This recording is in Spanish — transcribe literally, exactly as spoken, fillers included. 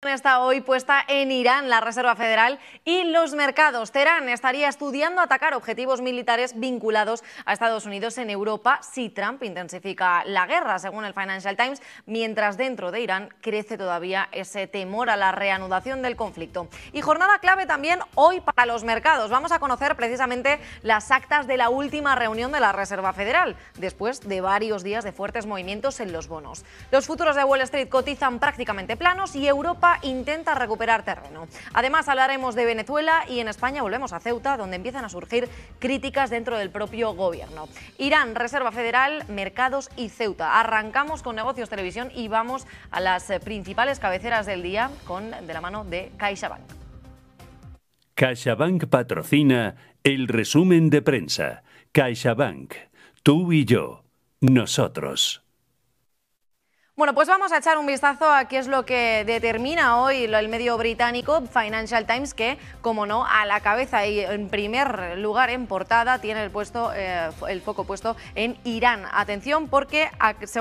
Está hoy puesta en Irán, la Reserva Federal y los mercados. Teherán estaría estudiando atacar objetivos militares vinculados a Estados Unidos en Europa si Trump intensifica la guerra, según el Financial Times, mientras dentro de Irán crece todavía ese temor a la reanudación del conflicto. Y jornada clave también hoy para los mercados. Vamos a conocer precisamente las actas de la última reunión de la Reserva Federal, después de varios días de fuertes movimientos en los bonos. Los futuros de Wall Street cotizan prácticamente planos y Europa intenta recuperar terreno. Además hablaremos de Venezuela y en España volvemos a Ceuta, donde empiezan a surgir críticas dentro del propio gobierno. Irán, Reserva Federal, mercados y Ceuta. Arrancamos con Negocios Televisión y vamos a las principales cabeceras del día con de la mano de CaixaBank. CaixaBank patrocina el resumen de prensa. CaixaBank, tú y yo, nosotros. Bueno, pues vamos a echar un vistazo a qué es lo que determina hoy el medio británico Financial Times, que, como no, a la cabeza y en primer lugar en portada tiene el, puesto, eh, el foco puesto en Irán. Atención, porque